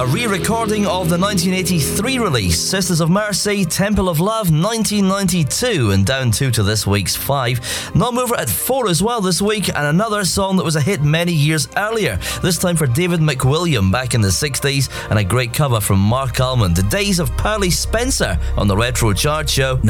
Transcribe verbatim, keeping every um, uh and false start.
a re-recording of the nineteen eighty-three release, Sisters of Mercy, Temple of Love, nineteen ninety-two, and down two to this week's five. Non-mover at four as well this week, and another song that was a hit many years earlier, this time for David McWilliam back in the sixties, and a great cover from Mark Almond, The Days of Pearly Spencer on the Retro Chart Show.